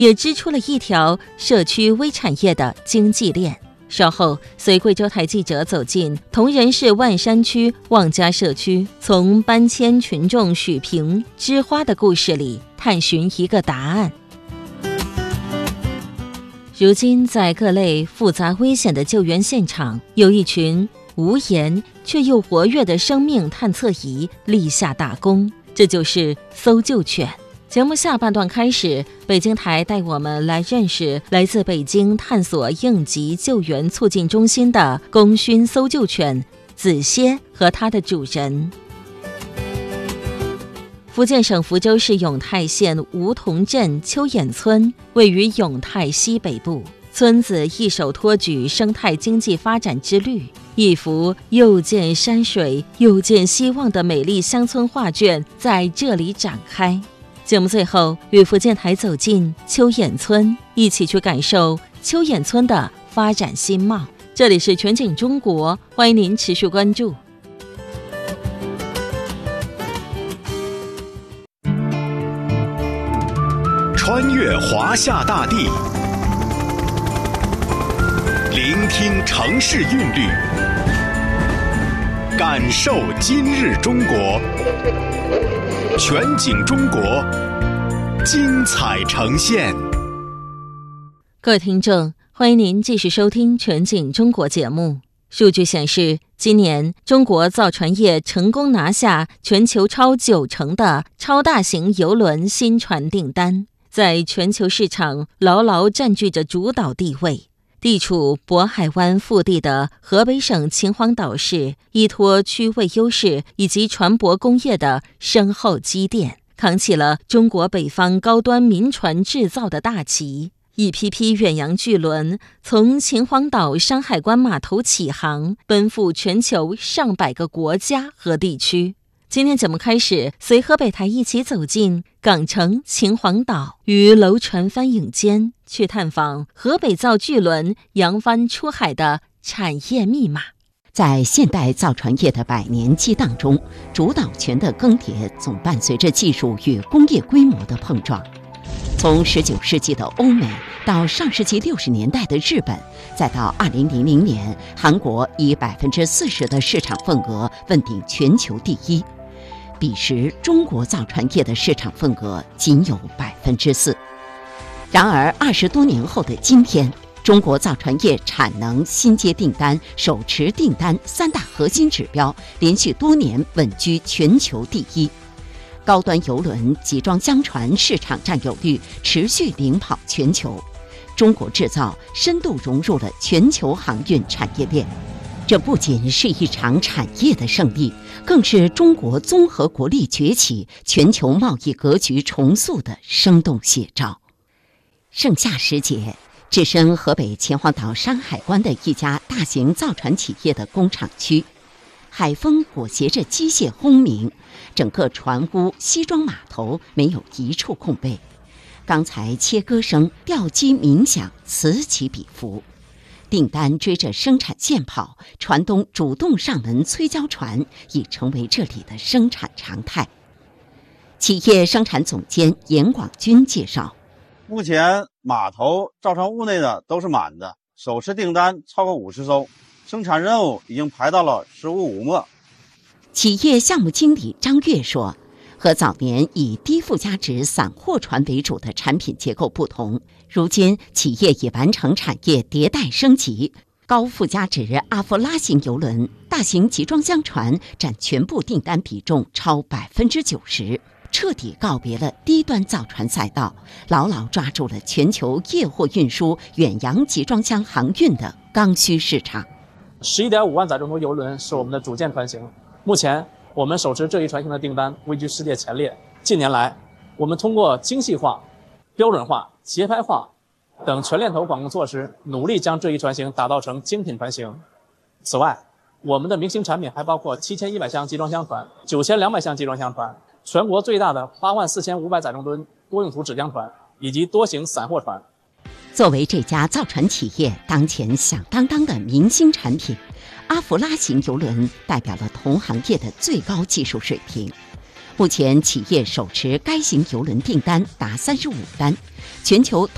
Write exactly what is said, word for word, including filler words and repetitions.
也织出了一条社区微产业的经济链。稍后，随贵州台记者走进铜仁市万山区望家社区，从搬迁群众许平枝花的故事里探寻一个答案。如今，在各类复杂危险的救援现场，有一群无言却又活跃的生命探测仪立下大功，这就是搜救犬。节目下半段开始，北京台带我们来认识来自北京探索应急救援促进中心的功勋搜救犬子歇和它的主人。福建省福州市永泰县梧桐镇秋眼村位于永泰西北部，村子一手托举生态经济发展之绿，一幅又见山水又见希望的美丽乡村画卷在这里展开。节目最后，与福建台走进秋眼村，一起去感受秋眼村的发展新貌。这里是全景中国，欢迎您持续关注。 穿越华夏大地，聆听城市韵律，感受今日中国。全景中国，精彩呈现。 各位听众，欢迎您继续收听全景中国节目。数据显示，今年中国造船业成功拿下全球超九成的超大型邮轮新船订单，在全球市场牢牢占据着主导地位。地处渤海湾腹地的河北省秦皇岛市，依托区位优势以及船舶工业的深厚积淀，扛起了中国北方高端民船制造的大旗。一批批远洋巨轮从秦皇岛山海关码头起航，奔赴全球上百个国家和地区。今天节目开始，随河北台一起走进港城秦皇岛，于楼船帆影间去探访河北造巨轮扬帆出海的产业密码。 在现代造船业的百年激荡中，主导权的更迭总伴随着技术与工业规模的碰撞。从十九世纪的欧美到上世纪六十年代的日本，再到二零零零年，韩国以百分之四十的市场份额问鼎全球第一。彼时，中国造船业的市场份额仅有百分之四。然而，二十多年后的今天，中国造船业产能、新接订单、手持订单三大核心指标，连续多年稳居全球第一。高端邮轮、集装箱船市场占有率持续领跑全球。中国制造深度融入了全球航运产业链。这不仅是一场产业的胜利，更是中国综合国力崛起、全球贸易格局重塑的生动写照。盛夏时节，置身河北秦皇岛山海关的一家大型造船企业的工厂区，海风裹挟着机械轰鸣，整个船坞、西装码头没有一处空位。钢材切割声、吊机鸣响，此起彼伏。订单追着生产线跑，船东主动上门催交船，已成为这里的生产常态。企业生产总监严广军介绍， 目前码头造船坞内的都是满的，手持订单超过五十艘，生产任务已经排到了十五五末。 企业项目经理张月说，和早年以低附加值散货船为主的产品结构不同，如今企业已完成产业迭代升级，高附加值阿弗拉型邮轮、大型集装箱船占全部订单比重超百分之九十，彻底告别了低端造船赛道，牢牢抓住了全球业货运输、远洋集装箱航运的刚需市场。 十一点五万载重的邮轮是我们的主舰船型，目前我们手持这一船型的订单位居世界前列。近年来，我们通过精细化、标准化、节拍化等全链头管控措施，努力将这一船型打造成精品船型。此外，我们的明星产品还包括七千一百箱集装箱船、九千两百箱集装箱船、全国最大的八万四千五百载重吨多用途纸浆船以及多型散货船。 作为这家造船企业当前响当当的明星产品，阿弗拉型邮轮代表了同行业的最高技术水平。目前企业手持该型邮轮订单达三十五单，全球